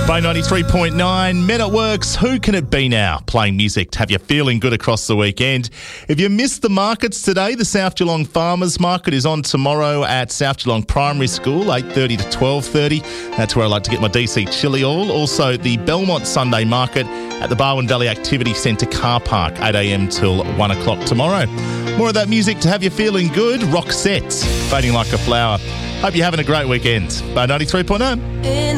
By 93.9, Men at Works, who can it be now? Playing music to have you feeling good across the weekend. If you missed the markets today, the South Geelong Farmers Market is on tomorrow at South Geelong Primary School, 8:30 to 12:30. That's where I like to get my DC chili oil. Also, the Belmont Sunday Market at the Barwon Valley Activity Centre car park, 8 a.m. till 1 o'clock tomorrow. More of that music to have you feeling good. Roxette, Fading Like a Flower. Hope you're having a great weekend. By 93.9.